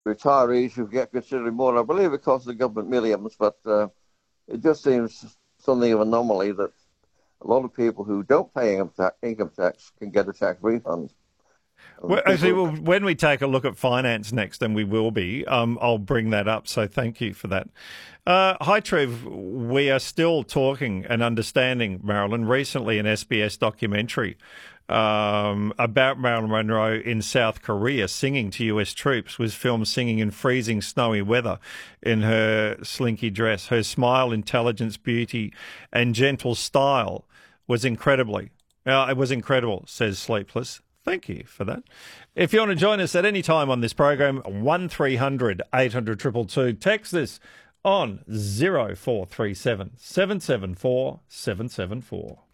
retirees who get considerably more. I believe it costs the government millions, but it just seems something of an anomaly that a lot of people who don't pay income tax can get a tax refund. Well, actually, when we take a look at finance next, and we will be, I'll bring that up. So thank you for that. Hi, Trev. We are still talking and understanding, Marilyn. Recently, an SBS documentary about Marilyn Monroe in South Korea singing to US troops was filmed singing in freezing snowy weather in her slinky dress. Her smile, intelligence, beauty, and gentle style was it was incredible, says Sleepless. Thank you for that. If you want to join us at any time on this program, 1300 800 222. Text this on 0437 774 774.